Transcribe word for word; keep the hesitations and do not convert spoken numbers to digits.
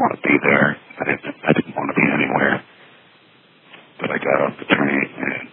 want to be there. I didn't, I didn't want to be anywhere. But I got off the train, and